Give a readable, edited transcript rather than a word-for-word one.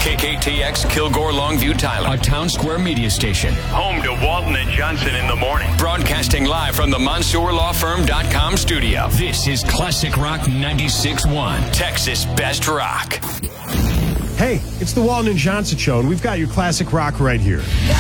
KKTX Kilgore Longview Tyler, a Town Square media station. Home to Walton and Johnson in the morning. Broadcasting live from the MonsourLawFirm.com studio. This is Classic Rock 96.1, Texas Best Rock. Hey, it's the Walton and Johnson Show, and we've got your classic rock right here.